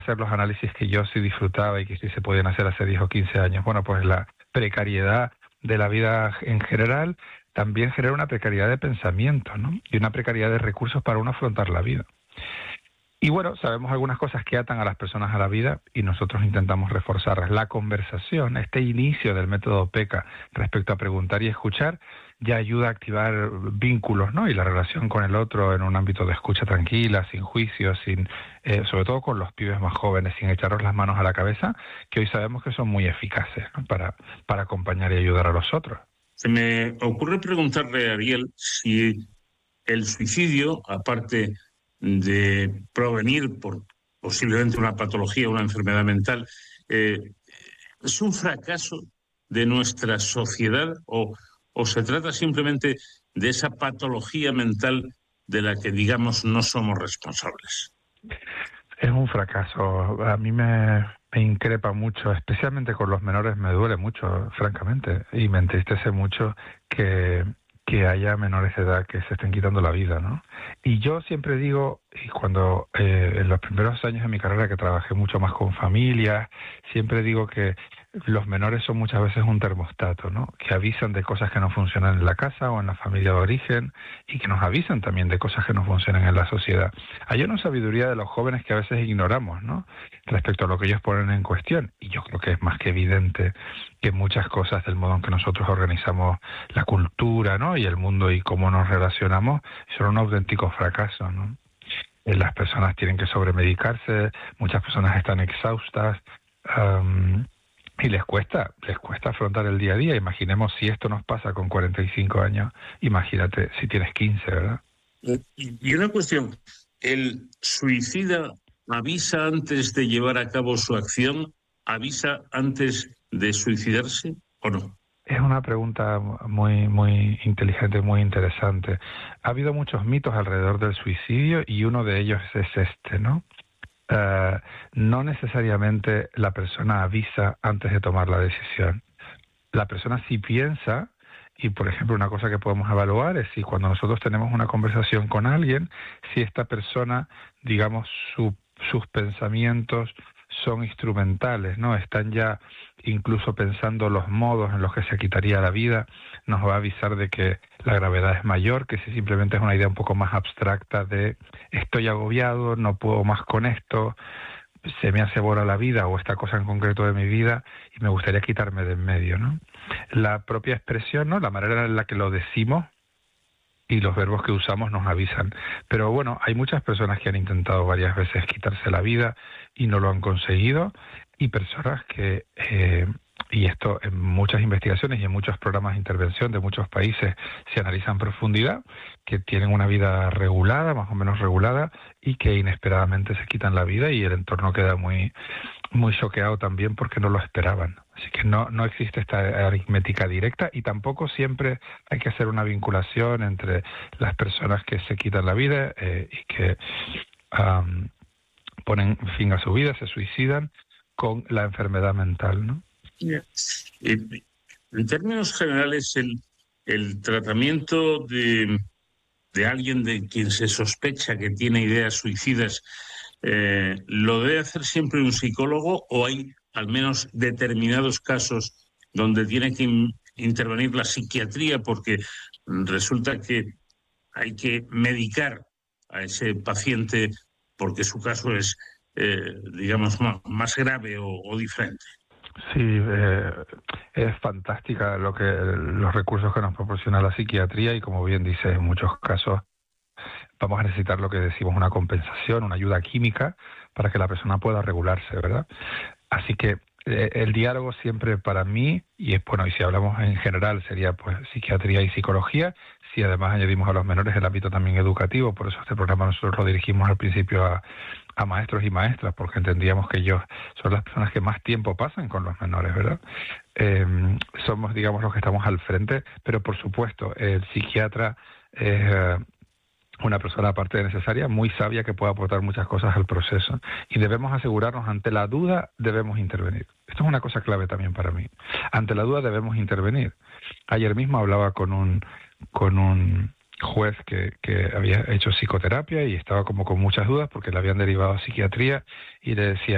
hacer los análisis que yo sí disfrutaba y que sí se podían hacer hace 10 o 15 años. Bueno, pues la precariedad de la vida en general también genera una precariedad de pensamiento, ¿no? Y una precariedad de recursos para uno afrontar la vida. Y bueno, sabemos algunas cosas que atan a las personas a la vida y nosotros intentamos reforzarlas. La conversación, este inicio del método PECA respecto a preguntar y escuchar, ya ayuda a activar vínculos, ¿no? Y la relación con el otro en un ámbito de escucha tranquila, sin juicios, sobre todo con los pibes más jóvenes, sin echarnos las manos a la cabeza, que hoy sabemos que son muy eficaces, ¿no? para acompañar y ayudar a los otros. Se me ocurre preguntarle a Ariel si el suicidio, aparte de provenir por posiblemente una patología, una enfermedad mental, ¿es un fracaso de nuestra sociedad o se trata simplemente de esa patología mental de la que, digamos, no somos responsables? Es un fracaso. A mí me increpa mucho, especialmente con los menores me duele mucho, francamente, y me entristece mucho que haya menores de edad que se estén quitando la vida, ¿no? Y yo siempre digo, y cuando en los primeros años de mi carrera que trabajé mucho más con familias, siempre digo que los menores son muchas veces un termostato, ¿no? Que avisan de cosas que no funcionan en la casa o en la familia de origen y que nos avisan también de cosas que no funcionan en la sociedad. Hay una sabiduría de los jóvenes que a veces ignoramos, ¿no? Respecto a lo que ellos ponen en cuestión. Y yo creo que es más que evidente que muchas cosas del modo en que nosotros organizamos la cultura, ¿no? Y el mundo y cómo nos relacionamos son un auténtico fracaso, ¿no? Las personas tienen que sobremedicarse, muchas personas están exhaustas, y les cuesta afrontar el día a día. Imaginemos si esto nos pasa con 45 años, imagínate si tienes 15, ¿verdad? Y una cuestión, ¿el suicida avisa antes de llevar a cabo su acción? ¿Avisa antes de suicidarse o no? Es una pregunta muy, muy inteligente, muy interesante. Ha habido muchos mitos alrededor del suicidio y uno de ellos es este, ¿no? No necesariamente la persona avisa antes de tomar la decisión. La persona sí piensa, y por ejemplo una cosa que podemos evaluar es si cuando nosotros tenemos una conversación con alguien, si esta persona, digamos, sus pensamientos son instrumentales, ¿no? Están ya incluso pensando los modos en los que se quitaría la vida, nos va a avisar de que la gravedad es mayor, que si simplemente es una idea un poco más abstracta de estoy agobiado, no puedo más con esto, se me hace bola la vida o esta cosa en concreto de mi vida y me gustaría quitarme de en medio, ¿no? La propia expresión, ¿no? La manera en la que lo decimos y los verbos que usamos nos avisan. Pero bueno, hay muchas personas que han intentado varias veces quitarse la vida y no lo han conseguido, y personas que, y esto en muchas investigaciones y en muchos programas de intervención de muchos países se analiza en profundidad, que tienen una vida regulada, más o menos regulada, y que inesperadamente se quitan la vida y el entorno queda muy, muy choqueado también porque no lo esperaban. Así que no existe esta aritmética directa y tampoco siempre hay que hacer una vinculación entre las personas que se quitan la vida y que ponen fin a su vida, se suicidan, con la enfermedad mental, ¿no? En términos generales, el tratamiento de alguien de quien se sospecha que tiene ideas suicidas, ¿lo debe hacer siempre un psicólogo o hay al menos determinados casos donde tiene que intervenir la psiquiatría porque resulta que hay que medicar a ese paciente porque su caso es, digamos, más grave o diferente? Sí, es fantástica los recursos que nos proporciona la psiquiatría y como bien dices, en muchos casos vamos a necesitar lo que decimos una compensación, una ayuda química para que la persona pueda regularse, ¿verdad? Así que el diálogo siempre para mí, y es bueno, y si hablamos en general sería pues psiquiatría y psicología, si además añadimos a los menores el ámbito también educativo, por eso este programa nosotros lo dirigimos al principio a maestros y maestras, porque entendíamos que ellos son las personas que más tiempo pasan con los menores, ¿verdad? Somos, digamos, los que estamos al frente, pero por supuesto, el psiquiatra es una persona, aparte de necesaria, muy sabia, que puede aportar muchas cosas al proceso. Y debemos asegurarnos, ante la duda, debemos intervenir. Esto es una cosa clave también para mí. Ante la duda debemos intervenir. Ayer mismo hablaba con un juez que había hecho psicoterapia y estaba como con muchas dudas porque le habían derivado a psiquiatría y le decía,